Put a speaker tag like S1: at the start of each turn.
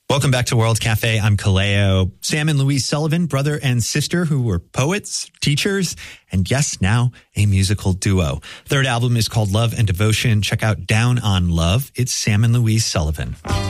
S1: Welcome back to World Cafe. I'm Kaleo. Sam and Louise Sullivan, brother and sister who were poets, teachers, and yes, now a musical duo. Third album is called Love and Devotion. Check out Down on Love. It's Sam and Louise Sullivan.